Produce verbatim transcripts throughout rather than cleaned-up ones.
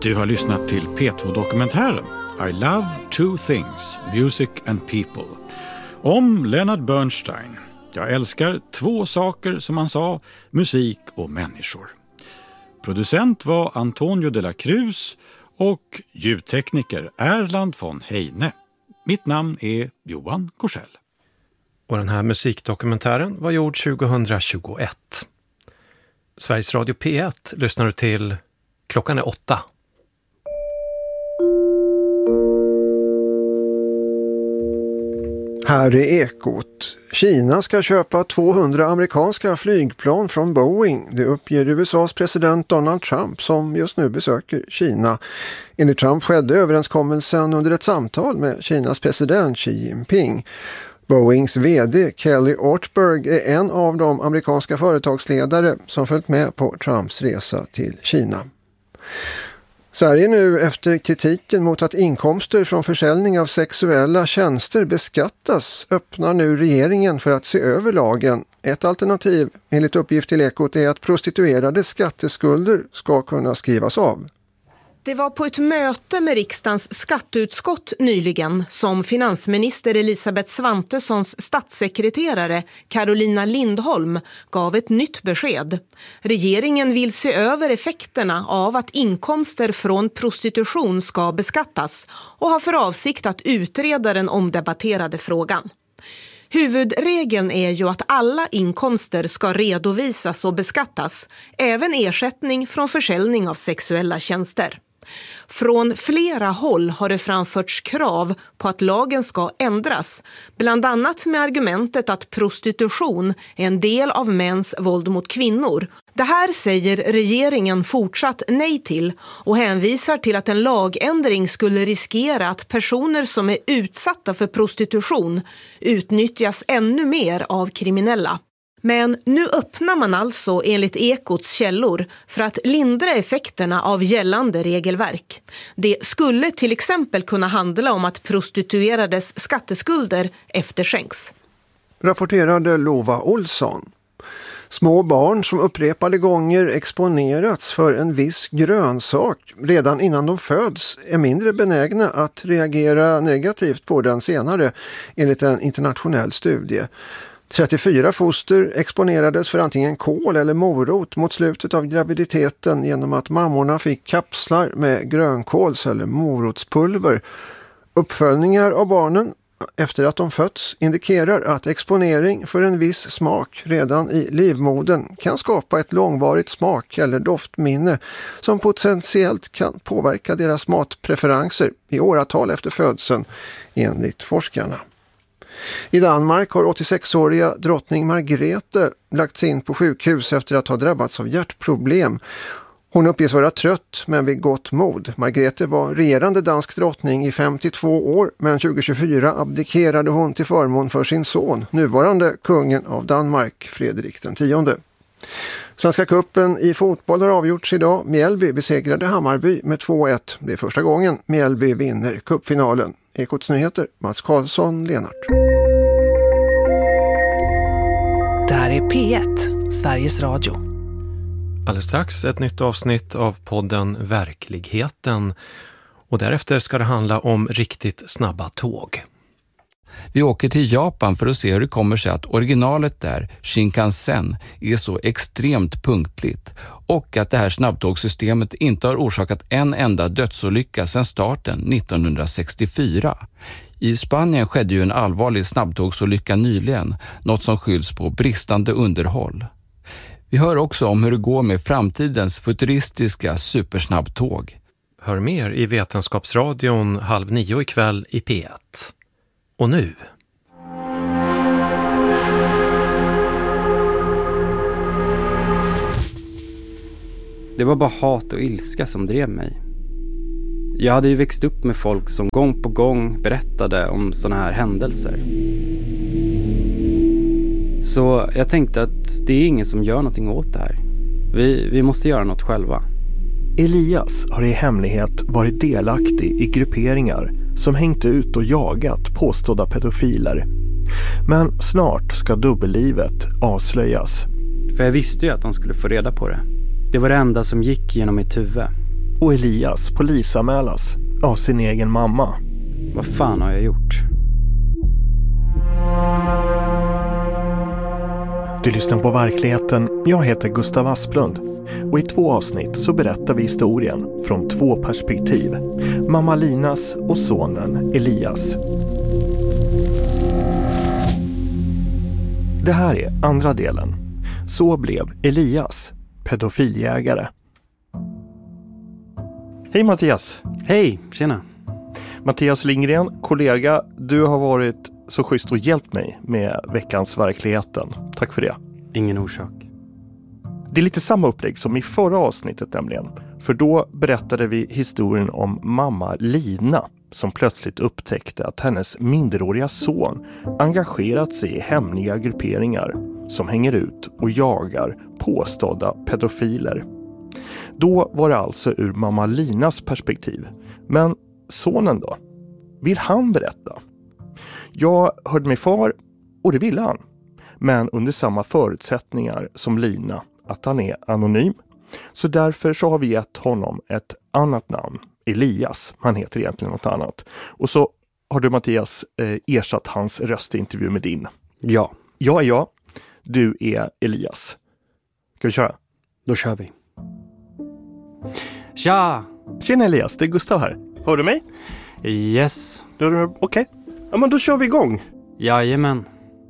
Du har lyssnat till P två-dokumentären I Love Two Things, Music and People om Leonard Bernstein. Jag älskar två saker, som han sa, musik och människor. Producent var Antonio de la Cruz och ljudtekniker Erland von Heine. Mitt namn är Johan Korsell. Och den här musikdokumentären var gjord tjugohundratjugoett. Sveriges Radio P ett lyssnar du till. Klockan är åtta. Här är Ekot. Kina ska köpa tvåhundra amerikanska flygplan från Boeing. Det uppger U S A:s president Donald Trump som just nu besöker Kina. Enligt Trump skedde överenskommelsen under ett samtal med Kinas president Xi Jinping. Boeings vd Kelly Ortberg är en av de amerikanska företagsledare som följt med på Trumps resa till Kina. Sverige nu, efter kritiken mot att inkomster från försäljning av sexuella tjänster beskattas, öppnar nu regeringen för att se över lagen. Ett alternativ, enligt uppgift till Ekot, är att prostituerades skatteskulder ska kunna skrivas av. Det var på ett möte med riksdagens skatteutskott nyligen som finansminister Elisabeth Svantessons statssekreterare Carolina Lindholm gav ett nytt besked. Regeringen vill se över effekterna av att inkomster från prostitution ska beskattas och har för avsikt att utreda den omdebatterade frågan. Huvudregeln är ju att alla inkomster ska redovisas och beskattas, även ersättning från försäljning av sexuella tjänster. Från flera håll har det framförts krav på att lagen ska ändras, bland annat med argumentet att prostitution är en del av mäns våld mot kvinnor. Det här säger regeringen fortsatt nej till och hänvisar till att en lagändring skulle riskera att personer som är utsatta för prostitution utnyttjas ännu mer av kriminella. Men nu öppnar man alltså enligt Ekots källor för att lindra effekterna av gällande regelverk. Det skulle till exempel kunna handla om att prostituerades skatteskulder efterskänks. Rapporterade Lova Olsson. Små barn som upprepade gånger exponerats för en viss grönsak redan innan de föds är mindre benägna att reagera negativt på den senare, enligt en internationell studie. trettiofyra foster exponerades för antingen kål eller morot mot slutet av graviditeten genom att mammorna fick kapslar med grönkåls- eller morotspulver. Uppföljningar av barnen efter att de fötts indikerar att exponering för en viss smak redan i livmodern kan skapa ett långvarigt smak- eller doftminne som potentiellt kan påverka deras matpreferenser i åratal efter födseln, enligt forskarna. I Danmark har åttiosex-åriga drottning Margrethe lagts in på sjukhus efter att ha drabbats av hjärtproblem. Hon uppges vara trött men vid gott mod. Margrethe var regerande dansk drottning i femtiotvå år, men tjugohundratjugofyra abdikerade hon till förmån för sin son, nuvarande kungen av Danmark, Fredrik den tionde. Svenska cupen i fotboll har avgjorts idag. Mjällby besegrade Hammarby med två ett. Det är första gången Mjällby vinner cupfinalen. Ekots nyheter, Mats Karlsson, Lenart. Det här är P ett, Sveriges Radio. Alldeles strax ett nytt avsnitt av podden Verkligheten. Och därefter ska det handla om riktigt snabba tåg. Vi åker till Japan för att se hur det kommer sig att originalet där, Shinkansen, är så extremt punktligt och att det här snabbtågssystemet inte har orsakat en enda dödsolycka sedan starten nittonhundrasextiofyra. I Spanien skedde ju en allvarlig snabbtågsolycka nyligen, något som skylls på bristande underhåll. Vi hör också om hur det går med framtidens futuristiska supersnabbtåg. Hör mer i Vetenskapsradion halv nio ikväll i P ett. Och nu. Det var bara hat och ilska som drev mig. Jag hade ju växt upp med folk som gång på gång berättade om såna här händelser. Så jag tänkte att det är ingen som gör någonting åt det här. Vi, vi måste göra något själva. Elias har i hemlighet varit delaktig i grupperingar som hängt ut och jagat påstådda pedofiler. Men snart ska dubbellivet avslöjas. För jag visste ju att de skulle få reda på det. Det var det enda som gick genom mitt huvud. och Elias polisanmälas av sin egen mamma. Vad fan har jag gjort? Du lyssnar på Verkligheten. Jag heter Gustav Asplund och i två avsnitt så berättar vi historien från två perspektiv. Mamma Linas och sonen Elias. Det här är andra delen. Så blev Elias pedofiljägare. Hej Mattias! Hej, tjena! Mattias Lindgren, kollega, du har varit så schysst och hjälpt mig med veckans Verkligheten. Tack för det. Ingen orsak. Det är lite samma upplägg som i förra avsnittet nämligen. För då berättade vi historien om mamma Lina som plötsligt upptäckte att hennes minderåriga son engagerat sig i hemliga grupperingar som hänger ut och jagar påstådda pedofiler. Då var det alltså ur mamma Linas perspektiv. Men sonen då? Vill han berätta? Jag hörde min far och det ville han. Men under samma förutsättningar som Lina, att han är anonym. Så därför så har vi gett honom ett annat namn, Elias. Han heter egentligen något annat. Och så har du Mattias eh, ersatt hans röstintervju med din. Ja. Jag är jag, du är Elias. Ska vi köra? Då kör vi. Tja! Tjena Elias, det är Gustav här. Hör du mig? Yes. Okej. Okay. Ja, men då kör vi igång. Jajamän.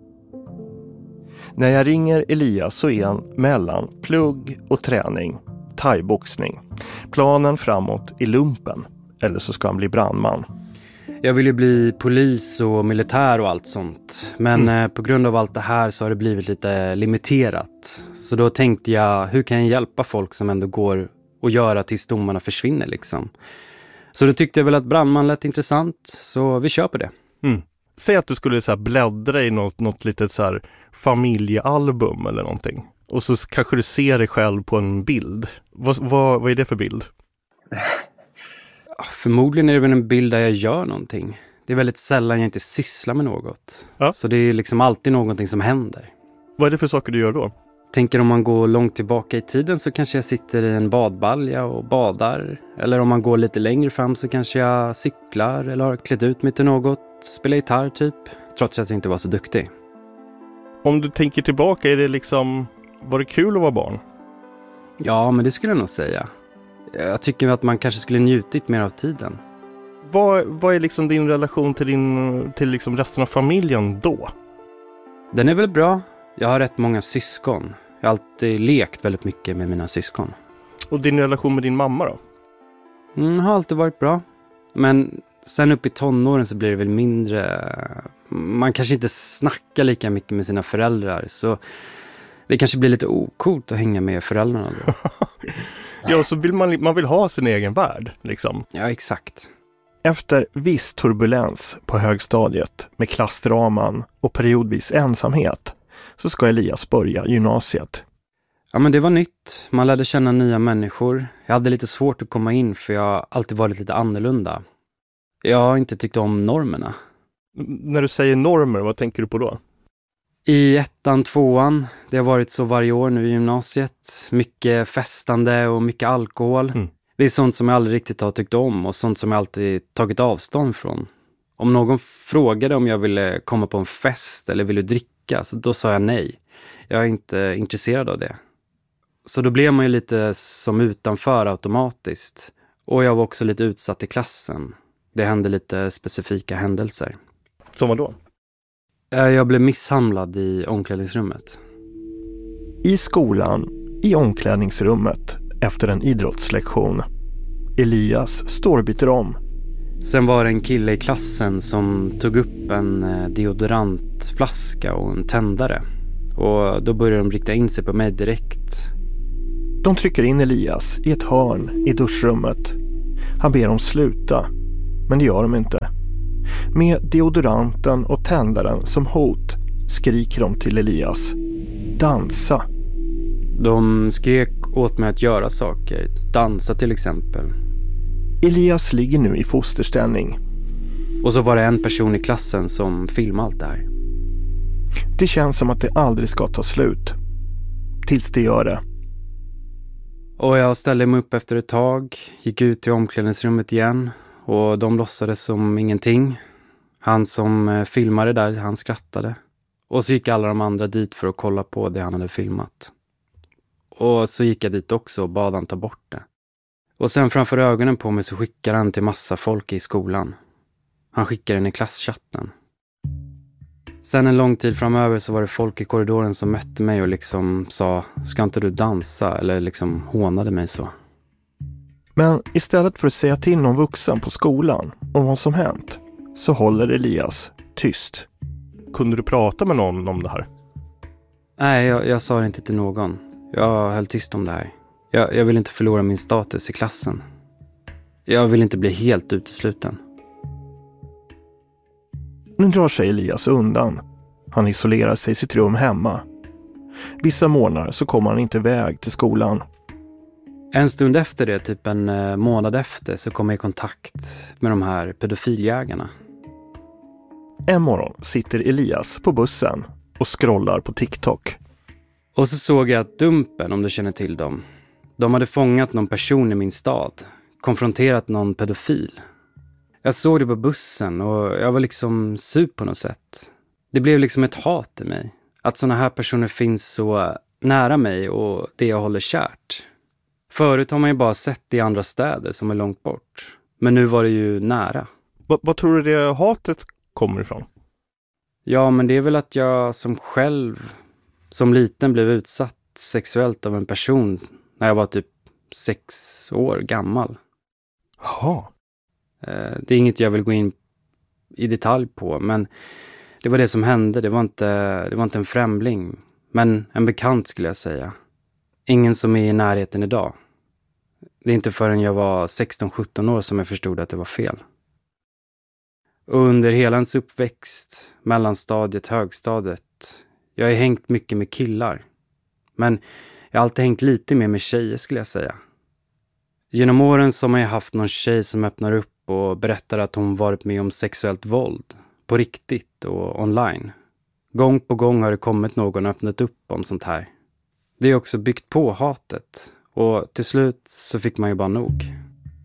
När jag ringer Elias så är han mellan plugg och träning, thaiboxning. Planen framåt är lumpen, eller så ska han bli brandman. Jag vill ju bli polis och militär och allt sånt. Men mm. på grund av allt det här så har det blivit lite limiterat. Så då tänkte jag, hur kan jag hjälpa folk som ändå går och göra tills domarna försvinner liksom. Så då tyckte jag väl att brandman lät intressant, så vi kör på det. Mm. Säg att du skulle så här bläddra i något, något litet så här familjealbum eller någonting. Och så kanske du ser dig själv på en bild. Vad, vad, vad är det för bild? Förmodligen är det väl en bild där jag gör någonting. Det är väldigt sällan jag inte sysslar med något. Ja. Så det är liksom alltid någonting som händer. Vad är det för saker du gör då? Tänker om man går långt tillbaka i tiden så kanske jag sitter i en badbalja och badar. Eller om man går lite längre fram så kanske jag cyklar eller har klätt ut mig till något. Spelar gitarr typ, trots att jag inte var så duktig. Om du tänker tillbaka, är det liksom, var det kul att vara barn? Ja, men det skulle jag nog säga. Jag tycker att man kanske skulle njutit mer av tiden. Vad, vad är liksom din relation till, din, till liksom resten av familjen då? Den är väl bra. Jag har rätt många syskon. Jag har alltid lekt väldigt mycket med mina syskon. Och din relation med din mamma då? Mm, har alltid varit bra. Men sen upp i tonåren så blir det väl mindre... Man kanske inte snackar lika mycket med sina föräldrar. Så det kanske blir lite ocoolt att hänga med föräldrarna då. Ja, så vill man, man vill ha sin egen värld liksom. Ja, exakt. Efter viss turbulens på högstadiet med klassdraman och periodvis ensamhet så ska Elias börja gymnasiet. Ja, men det var nytt. Man lärde känna nya människor. Jag hade lite svårt att komma in för jag alltid varit lite annorlunda. Jag har inte tyckt om normerna. När du säger normer, vad tänker du på då? I ettan, tvåan, det har varit så varje år nu i gymnasiet. Mycket festande och mycket alkohol. Mm. Det är sånt som jag aldrig riktigt har tyckt om och sånt som jag alltid tagit avstånd från. Om någon frågade om jag ville komma på en fest eller ville dricka, så då sa jag nej. Jag är inte intresserad av det. Så då blev man ju lite som utanför automatiskt. Och jag var också lite utsatt i klassen. Det hände lite specifika händelser. Som vad då? Jag blev misshandlad i omklädningsrummet. I skolan, i omklädningsrummet, efter en idrottslektion. Elias står och byter om. Sen var det en kille i klassen som tog upp en deodorantflaska och en tändare. Och då började de rikta in sig på mig direkt. De trycker in Elias i ett hörn i duschrummet. Han ber dem sluta, men det gör de inte. Med deodoranten och tändaren som hot skriker de till Elias: dansa. De skrek åt mig att göra saker, dansa till exempel. Elias ligger nu i fosterställning. Och så var det en person i klassen som filmade allt det här. Det känns som att det aldrig ska ta slut. Tills det gör det. Och jag ställde mig upp efter ett tag, gick ut till omklädningsrummet igen och de låtsades som ingenting. Han som filmade där, han skrattade. Och så gick alla de andra dit för att kolla på det han hade filmat. Och så gick jag dit också och bad han ta bort det. Och sen framför ögonen på mig så skickade han till massa folk i skolan. Han skickade den i klasschatten. Sen en lång tid framöver så var det folk i korridoren som mötte mig och liksom sa, ska inte du dansa? Eller liksom hånade mig så. Men istället för att säga till någon vuxen på skolan om vad som hänt så håller Elias tyst. Kunde du prata med någon om det här? Nej, jag, jag sa det inte till någon. Jag höll tyst om det här. Jag, jag vill inte förlora min status i klassen. Jag vill inte bli helt utesluten. Nu drar sig Elias undan. Han isolerar sig i sitt rum hemma. Vissa månader så kommer han inte iväg till skolan. En stund efter det, typ en eh, månad efter, så kom jag i kontakt med de här pedofiljägarna. En morgon sitter Elias på bussen och scrollar på TikTok. Och så såg jag att Dumpen, om du känner till dem, de hade fångat någon person i min stad, konfronterat någon pedofil. Jag såg det på bussen och jag var liksom sur på något sätt. Det blev liksom ett hat i mig. Att såna här personer finns så nära mig och det jag håller kärt. Förut har man ju bara sett det i andra städer som är långt bort. Men nu var det ju nära. Va, vad tror du det hatet kommer ifrån? Ja, men det är väl att jag som själv, som liten, blev utsatt sexuellt av en person när jag var typ sex år gammal. Jaha. Det är inget jag vill gå in i detalj på, men det var det som hände. Det var inte, det var inte en främling, men en bekant skulle jag säga. Ingen som är i närheten idag. Det är inte förrän jag var sexton sjutton år som jag förstod att det var fel. Och under hela ens uppväxt, mellanstadiet, högstadiet, jag har hängt mycket med killar. Men jag har alltid hängt lite mer med tjejer skulle jag säga. Genom åren så har jag haft någon tjej som öppnar upp och berättar att hon varit med om sexuellt våld. På riktigt och online. Gång på gång har det kommit någon och öppnat upp om sånt här. Det är också byggt på hatet. Och till slut så fick man ju bara nog.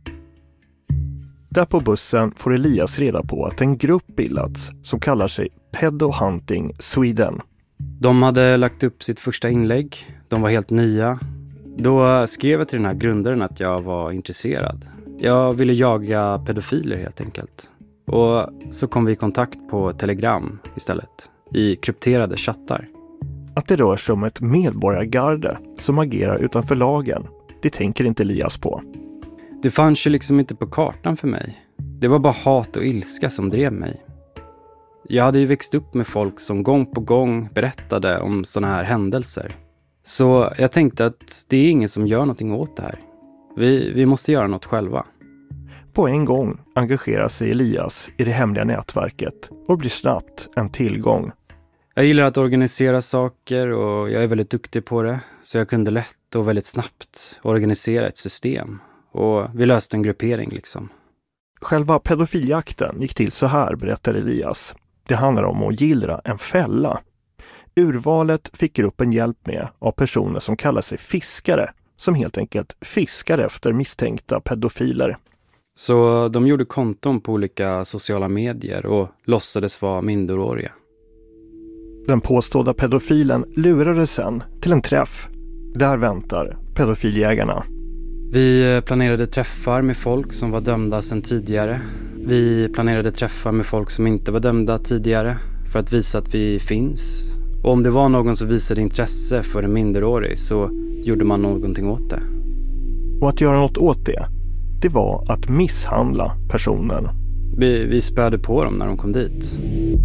Där på bussen får Elias reda på att en grupp bildats som kallar sig Pedo Hunting Sweden. De hade lagt upp sitt första inlägg. De var helt nya. Då skrev jag till den här grundaren att jag var intresserad. Jag ville jaga pedofiler helt enkelt. Och så kom vi i kontakt på Telegram istället. I krypterade chattar. Att det rör sig om ett medborgargarde som agerar utanför lagen, det tänker inte Elias på. Det fanns ju liksom inte på kartan för mig. Det var bara hat och ilska som drev mig. Jag hade ju växt upp med folk som gång på gång berättade om såna här händelser. Så jag tänkte att det är ingen som gör någonting åt det här. Vi, vi måste göra något själva. På en gång engagerar sig Elias i det hemliga nätverket och blir snabbt en tillgång. Jag gillar att organisera saker och jag är väldigt duktig på det. Så jag kunde lätt och väldigt snabbt organisera ett system. Och vi löste en gruppering liksom. Själva pedofiljakten gick till så här, berättar Elias. Det handlar om att gillra en fälla. Urvalet fick gruppen hjälp med av personer som kallar sig fiskare. Som helt enkelt fiskar efter misstänkta pedofiler. Så de gjorde konton på olika sociala medier och låtsades vara minderåriga. Den påstådda pedofilen lurade sen till en träff. Där väntar pedofiljägarna. Vi planerade träffar med folk som var dömda sedan tidigare. Vi planerade träffar med folk som inte var dömda tidigare för att visa att vi finns. Och om det var någon som visade intresse för en minderårig så gjorde man någonting åt det. Och att göra något åt det, det var att misshandla personen. Vi, vi spöade på dem när de kom dit.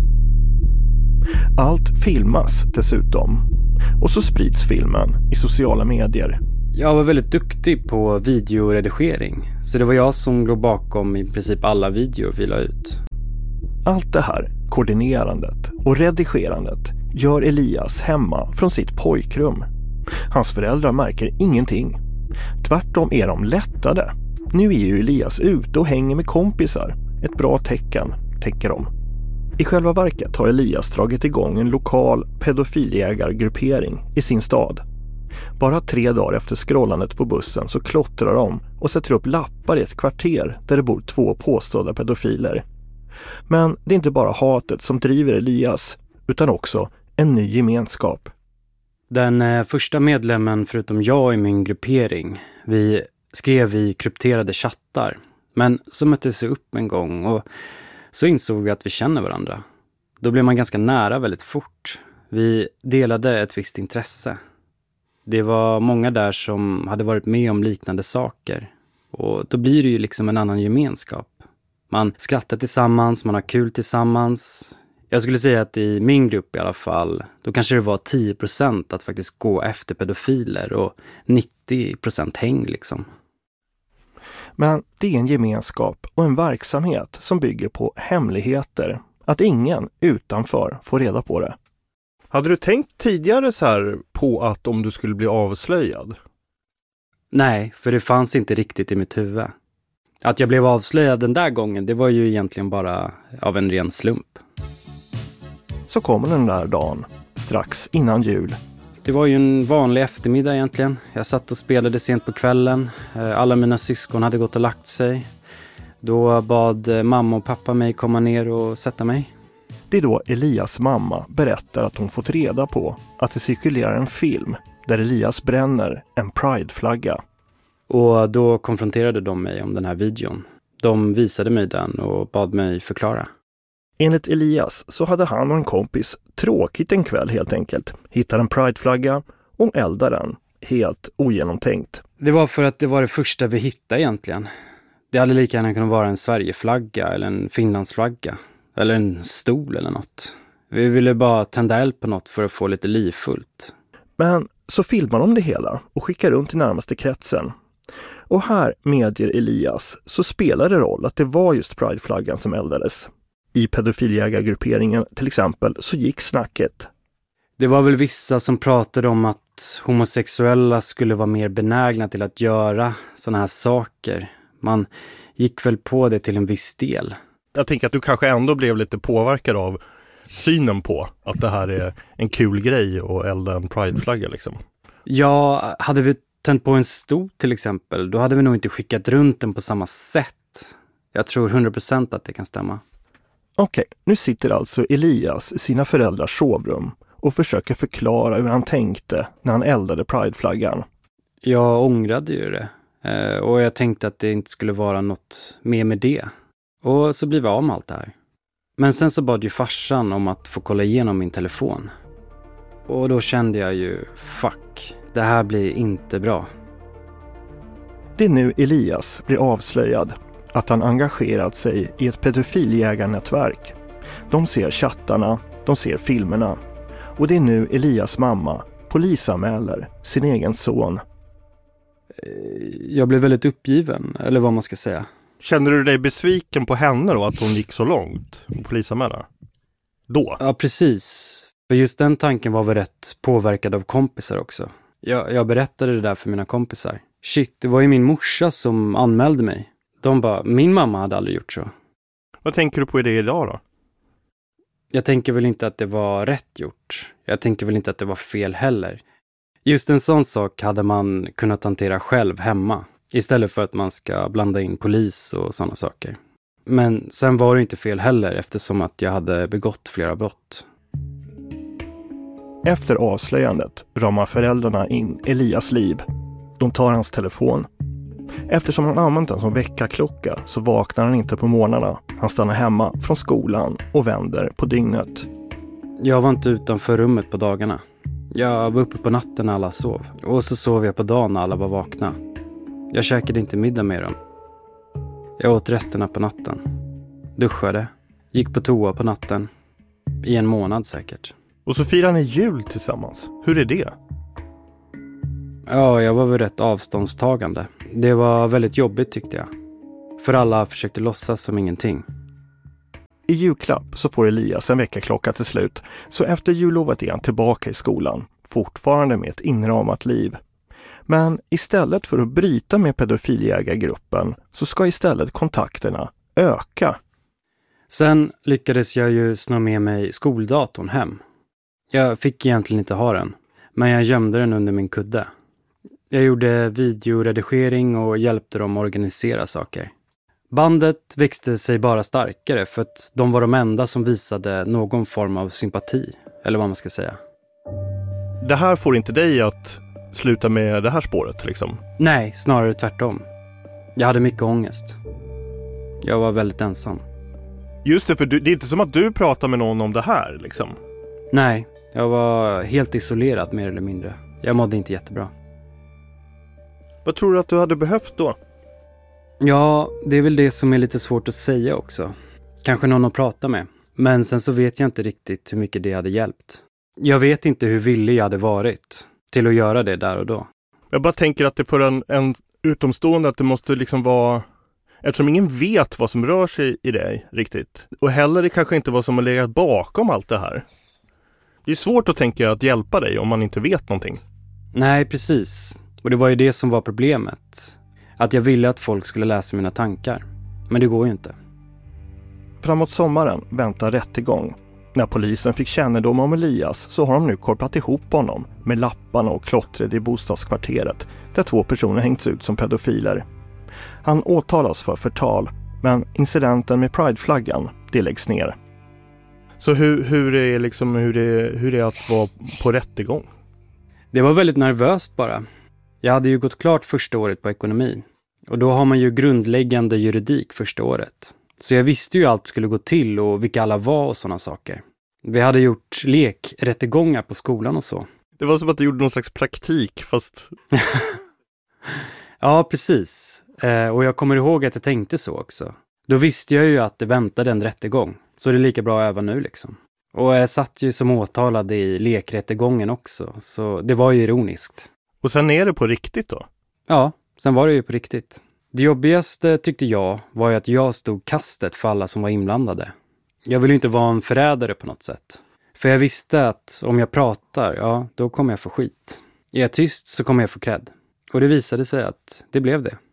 Allt filmas dessutom. Och så sprids filmen i sociala medier. Jag var väldigt duktig på videoredigering. Så det var jag som låg bakom i princip alla videor vi la ut. Allt det här, koordinerandet och redigerandet, gör Elias hemma från sitt pojkrum. Hans föräldrar märker ingenting. Tvärtom är de lättade. Nu är ju Elias ute och hänger med kompisar. Ett bra tecken, tänker de. I själva verket har Elias dragit igång en lokal pedofiljägargruppering i sin stad. Bara tre dagar efter scrollandet på bussen så klottrar de och sätter upp lappar i ett kvarter där det bor två påstådda pedofiler. Men det är inte bara hatet som driver Elias, utan också en ny gemenskap. Den eh, första medlemmen förutom jag i min gruppering, vi skrev i krypterade chattar. Men så möttes vi upp en gång och så insåg vi att vi känner varandra. Då blev man ganska nära väldigt fort. Vi delade ett visst intresse. Det var många där som hade varit med om liknande saker. Och då blir det ju liksom en annan gemenskap. Man skrattar tillsammans, man har kul tillsammans. Jag skulle säga att i min grupp i alla fall, då kanske det var tio procent att faktiskt gå efter pedofiler och nittio procent häng liksom. Men det är en gemenskap och en verksamhet som bygger på hemligheter. Att ingen utanför får reda på det. Hade du tänkt tidigare så här på att om du skulle bli avslöjad? Nej, för det fanns inte riktigt i mitt huvud. Att jag blev avslöjad den där gången, det var ju egentligen bara av en ren slump. Så kommer den där dagen, strax innan jul. Det var ju en vanlig eftermiddag egentligen. Jag satt och spelade sent på kvällen. Alla mina syskon hade gått och lagt sig. Då bad mamma och pappa mig komma ner och sätta mig. Det är då Elias mamma berättar att hon fått reda på att det cirkulerar en film där Elias bränner en Pride-flagga. Och då konfronterade de mig om den här videon. De visade mig den och bad mig förklara. Enligt Elias så hade han och en kompis tråkigt en kväll helt enkelt. Hittar en Pride-flagga och eldar den. Helt ogenomtänkt. Det var för att det var det första vi hittade egentligen. Det hade lika gärna kunnat vara en Sverigeflagga eller en Finlandsflagga. Eller en stol eller något. Vi ville bara tända eld på något för att få lite livfullt. Men så filmar de det hela och skickar runt i närmaste kretsen. Och här medger Elias så spelar det roll att det var just Pride-flaggan som eldades. I pedofiljägargrupperingen till exempel så gick snacket. Det var väl vissa som pratade om att homosexuella skulle vara mer benägna till att göra såna här saker. Man gick väl på det till en viss del. Jag tänker att du kanske ändå blev lite påverkad av synen på att det här är en kul grej att elda en Pride-flagga liksom. Ja, hade vi tänt på en stol till exempel, då hade vi nog inte skickat runt den på samma sätt. Jag tror hundra procent att det kan stämma. Okej, nu sitter alltså Elias i sina föräldrars sovrum och försöker förklara hur han tänkte när han eldade Pride-flaggan. Jag ångrade ju det. Och jag tänkte att det inte skulle vara något mer med det. Och så blev vi av med allt det här. Men sen så bad ju farsan om att få kolla igenom min telefon. Och då kände jag ju, fuck, det här blir inte bra. Det är nu Elias blir avslöjad att han engagerat sig i ett pedofiljägarnätverk. De ser chattarna, de ser filmerna. Och det är nu Elias mamma polisanmäler sin egen son. Jag blev väldigt uppgiven, eller vad man ska säga. Kände du dig besviken på henne då, att hon gick så långt och polisanmäla? Då? Ja, precis. För just den tanken var väl rätt påverkad av kompisar också. Jag, jag berättade det där för mina kompisar. Shit, det var ju min morsa som anmälde mig. De bara, min mamma hade aldrig gjort så. Vad tänker du på i det idag då? Jag tänker väl inte att det var rätt gjort. Jag tänker väl inte att det var fel heller. Just en sån sak hade man kunnat hantera själv hemma. Istället för att man ska blanda in polis och sådana saker. Men sen var det inte fel heller eftersom att jag hade begått flera brott. Efter avslöjandet ramar föräldrarna in Elias liv. De tar hans telefon. Eftersom han använt den som väckarklocka så vaknar han inte på morgnarna. Han stannar hemma från skolan och vänder på dygnet. Jag var inte utanför rummet på dagarna. Jag var uppe på natten när alla sov. Och så sov jag på dagen när alla var vakna. Jag käkade inte middag med dem. Jag åt resterna på natten. Duschade. Gick på toa på natten. I en månad säkert. Och så firar ni jul tillsammans. Hur är det? Ja, jag var väl rätt avståndstagande. Det var väldigt jobbigt tyckte jag. För alla försökte låtsas som ingenting. I julklapp så får Elias en väckarklocka till slut. Så efter jullovet är han tillbaka i skolan. Fortfarande med ett inramat liv. Men istället för att bryta med pedofiljägargruppen så ska istället kontakterna öka. Sen lyckades jag ju snå med mig skoldatorn hem. Jag fick egentligen inte ha den. Men jag gömde den under min kudde. Jag gjorde videoredigering och hjälpte dem organisera saker. Bandet växte sig bara starkare för att de var de enda som visade någon form av sympati, eller vad man ska säga. Det här får inte dig att sluta med det här spåret liksom? Nej, snarare tvärtom. Jag hade mycket ångest. Jag var väldigt ensam. Just det, för du, det är inte som att du pratar med någon om det här liksom? Nej, jag var helt isolerad mer eller mindre. Jag mådde inte jättebra. Vad tror du att du hade behövt då? Ja, det är väl det som är lite svårt att säga också. Kanske någon att prata med. Men sen så vet jag inte riktigt hur mycket det hade hjälpt. Jag vet inte hur villig jag hade varit till att göra det där och då. Jag bara tänker att det för en, en utomstående att det måste liksom vara... Eftersom ingen vet vad som rör sig i dig riktigt. Och heller det kanske inte vad som har legat bakom allt det här. Det är svårt att tänka att hjälpa dig om man inte vet någonting. Nej, precis. Och det var ju det som var problemet. Att jag ville att folk skulle läsa mina tankar. Men det går ju inte. Framåt sommaren väntar rättegång. När polisen fick kännedom om Elias så har de nu korpat ihop honom med lapparna och klottret i bostadskvarteret där två personer hängts ut som pedofiler. Han åtalas för förtal, men incidenten med Pride-flaggan, det läggs ner. Så hur, hur, är liksom, hur, är, hur är det att vara på rättegång? Det var väldigt nervöst bara. Jag hade ju gått klart första året på ekonomi. Och då har man ju grundläggande juridik första året. Så jag visste ju allt skulle gå till och vilka alla var och sådana saker. Vi hade gjort lekrättegångar på skolan och så. Det var som att du gjorde någon slags praktik, fast... Ja, precis. Eh, och jag kommer ihåg att jag tänkte så också. Då visste jag ju att det väntade en rättegång. Så det är lika bra även nu liksom. Och jag satt ju som åtalad i lekrättegången också. Så det var ju ironiskt. Och sen är det på riktigt då? Ja, sen var det ju på riktigt. Det jobbigaste tyckte jag var ju att jag stod kastet för alla som var inblandade. Jag ville inte vara en förrädare på något sätt. För jag visste att om jag pratar, ja, då kommer jag få skit. Är jag tyst så kommer jag få cred. Och det visade sig att det blev det.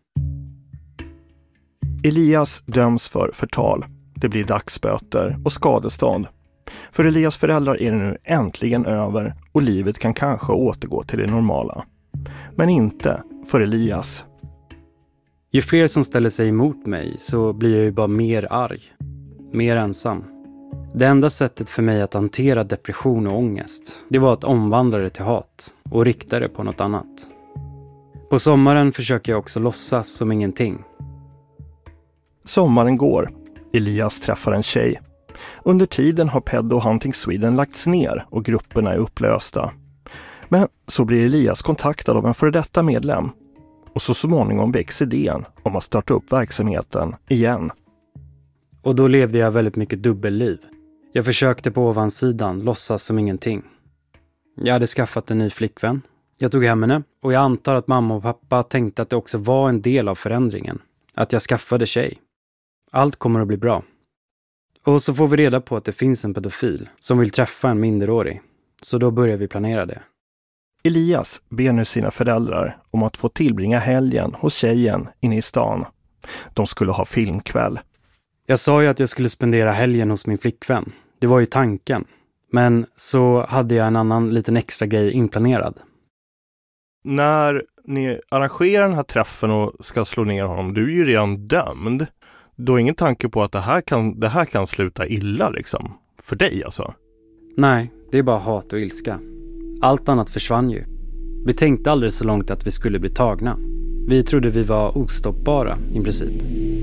Elias döms för förtal. Det blir dagsböter och skadestånd. För Elias föräldrar är det nu äntligen över och livet kan kanske återgå till det normala. Men inte för Elias. Ju fler som ställer sig emot mig så blir jag ju bara mer arg. Mer ensam. Det enda sättet för mig att hantera depression och ångest, det var att omvandla det till hat och rikta det på något annat. På sommaren försöker jag också låtsas som ingenting. Sommaren går. Elias träffar en tjej. Under tiden har Pedo Hunting Sweden lagts ner och grupperna är upplösta. Men så blir Elias kontaktad av en före detta medlem. Och så småningom väcks idén om att starta upp verksamheten igen. Och då levde jag väldigt mycket dubbelliv. Jag försökte på ovansidan låtsas som ingenting. Jag hade skaffat en ny flickvän. Jag tog hem henne och jag antar att mamma och pappa tänkte att det också var en del av förändringen. Att jag skaffade tjej. Allt kommer att bli bra. Och så får vi reda på att det finns en pedofil som vill träffa en minderårig. Så då börjar vi planera det. Elias ber nu sina föräldrar om att få tillbringa helgen hos tjejen inne i stan. De skulle ha filmkväll. Jag sa ju att jag skulle spendera helgen hos min flickvän. Det var ju tanken. Men så hade jag en annan liten extra grej inplanerad. När ni arrangerar den här träffen och ska slå ner honom, du är ju redan dömd. Då är ingen tanke på att det här kan, det här kan sluta illa liksom. För dig alltså. Nej, det är bara hat och ilska. Allt annat försvann ju. Vi tänkte aldrig så långt att vi skulle bli tagna. Vi trodde vi var ostoppbara i princip.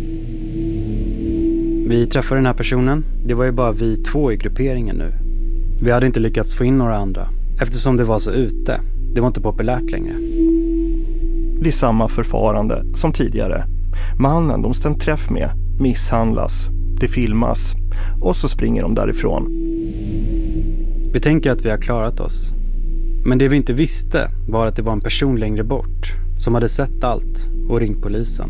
Vi träffade den här personen. Det var ju bara vi två i grupperingen nu. Vi hade inte lyckats få in några andra. Eftersom det var så ute. Det var inte populärt längre. Det är samma förfarande som tidigare. Mannen de stämt träff med misshandlas. Det filmas. Och så springer de därifrån. Vi tänker att vi har klarat oss. Men det vi inte visste var att det var en person längre bort som hade sett allt och ringt polisen.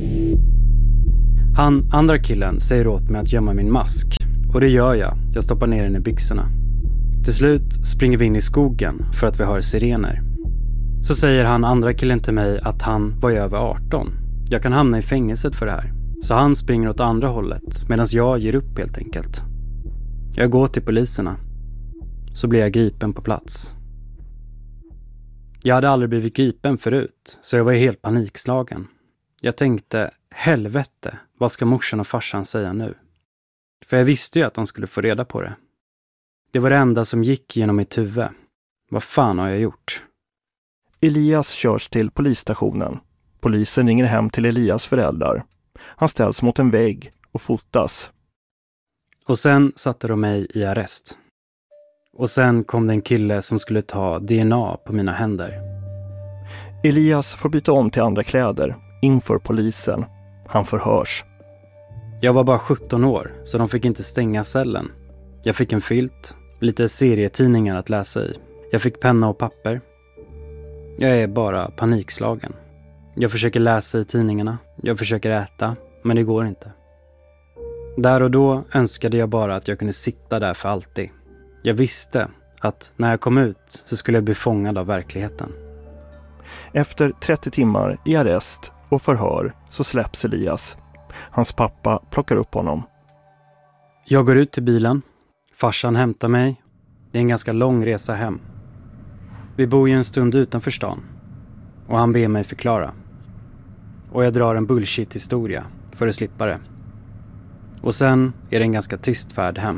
Han, andra killen, säger åt mig att gömma min mask. Och det gör jag. Jag stoppar ner den i byxorna. Till slut springer vi in i skogen för att vi har sirener. Så säger han, andra killen, till mig att han var över arton. Jag kan hamna i fängelset för det här. Så han springer åt andra hållet medan jag ger upp helt enkelt. Jag går till poliserna. Så blir jag gripen på plats. Jag hade aldrig blivit gripen förut, så jag var helt panikslagen. Jag tänkte, helvete, vad ska morsan och farsan säga nu? För jag visste ju att de skulle få reda på det. Det var det enda som gick genom mitt huvud. Vad fan har jag gjort? Elias körs till polisstationen. Polisen ringer hem till Elias föräldrar. Han ställs mot en vägg och fotas. Och sen satte de mig i arrest. Och sen kom det en kille som skulle ta D N A på mina händer. Elias får byta om till andra kläder inför polisen. Han förhörs. Jag var bara sjutton år, så de fick inte stänga cellen. Jag fick en filt, lite serietidningar att läsa i. Jag fick penna och papper. Jag är bara panikslagen. Jag försöker läsa i tidningarna, jag försöker äta, men det går inte. Där och då önskade jag bara att jag kunde sitta där för alltid. Jag visste att när jag kom ut så skulle jag bli fångad av verkligheten. Efter trettio timmar i arrest och förhör så släpps Elias. Hans pappa plockar upp honom. Jag går ut till bilen. Farsan hämtar mig. Det är en ganska lång resa hem. Vi bor ju en stund utanför stan. Och han ber mig förklara. Och jag drar en bullshit-historia för att slippa det. Och sen är det en ganska tyst färd hem.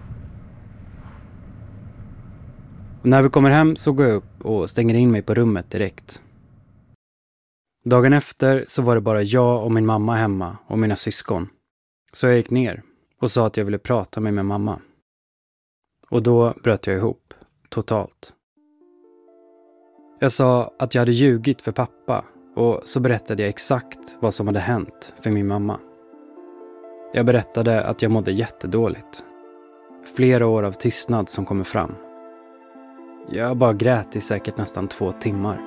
Och när vi kommer hem så går jag upp och stänger in mig på rummet direkt. Dagen efter så var det bara jag och min mamma hemma och mina syskon. Så jag gick ner och sa att jag ville prata med min mamma. Och då bröt jag ihop, totalt. Jag sa att jag hade ljugit för pappa och så berättade jag exakt vad som hade hänt för min mamma. Jag berättade att jag mådde jättedåligt. Flera år av tystnad som kommer fram. Jag bara grät i säkert nästan två timmar.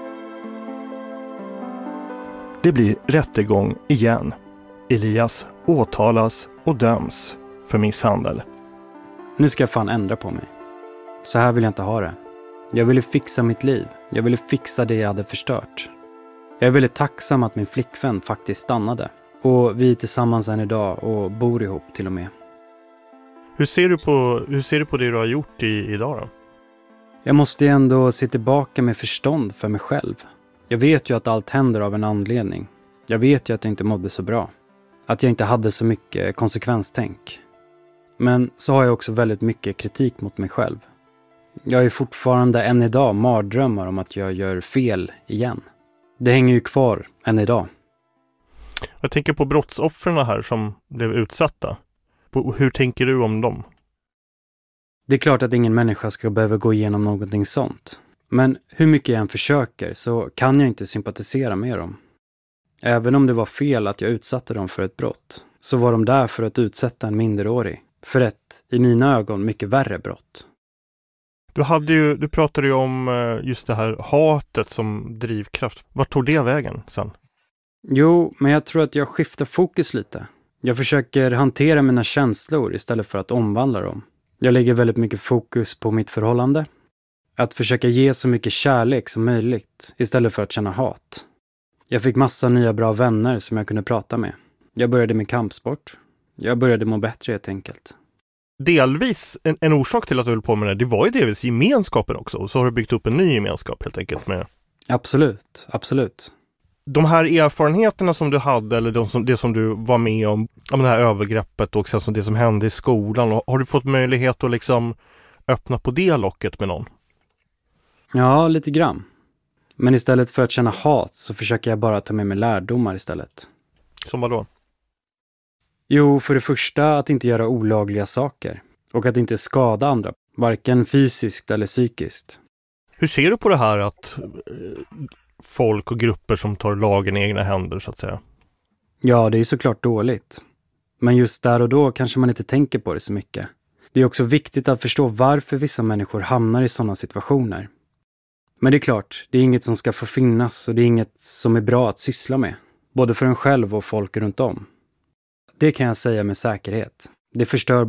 Det blir rättegång igen. Elias åtalas och döms för misshandel. Nu ska jag fan ändra på mig. Så här vill jag inte ha det. Jag ville fixa mitt liv. Jag ville fixa det jag hade förstört. Jag är väldigt tacksam att min flickvän faktiskt stannade. Och vi är tillsammans än idag och bor ihop till och med. Hur ser du på, hur ser du på det du har gjort i, idag då? Jag måste ändå se tillbaka med förstånd för mig själv. Jag vet ju att allt händer av en anledning. Jag vet ju att jag inte mådde så bra. Att jag inte hade så mycket konsekvenstänk. Men så har jag också väldigt mycket kritik mot mig själv. Jag är fortfarande än idag mardrömmar om att jag gör fel igen. Det hänger ju kvar än idag. Jag tänker på brottsoffren här som blev utsatta. Hur tänker du om dem? Det är klart att ingen människa ska behöva gå igenom någonting sånt. Men hur mycket jag än försöker så kan jag inte sympatisera med dem. Även om det var fel att jag utsatte dem för ett brott, så var de där för att utsätta en minderårig för ett, i mina ögon, mycket värre brott. Du, hade ju, du pratade ju om just det här hatet som drivkraft. Vart tog det vägen sen? Jo, men jag tror att jag skiftar fokus lite. Jag försöker hantera mina känslor istället för att omvandla dem. Jag lägger väldigt mycket fokus på mitt förhållande. Att försöka ge så mycket kärlek som möjligt istället för att känna hat. Jag fick massa nya bra vänner som jag kunde prata med. Jag började med kampsport. Jag började må bättre helt enkelt. Delvis, en, en orsak till att du höll på med det, det var ju delvis gemenskapen också. Och så har du byggt upp en ny gemenskap helt enkelt med... Absolut, absolut. De här erfarenheterna som du hade, eller de som, det som du var med om, om det här övergreppet och sen det som hände i skolan. Har du fått möjlighet att liksom öppna på det locket med någon? Ja, lite grann. Men istället för att känna hat så försöker jag bara ta med mig lärdomar istället. Som vad då? Jo, för det första att inte göra olagliga saker. Och att inte skada andra, varken fysiskt eller psykiskt. Hur ser du på det här att folk och grupper som tar lagen i egna händer så att säga? Ja, det är såklart dåligt. Men just där och då kanske man inte tänker på det så mycket. Det är också viktigt att förstå varför vissa människor hamnar i sådana situationer. Men det är klart, det är inget som ska få finnas och det är inget som är bra att syssla med. Både för en själv och folk runt om. Det kan jag säga med säkerhet. Det förstör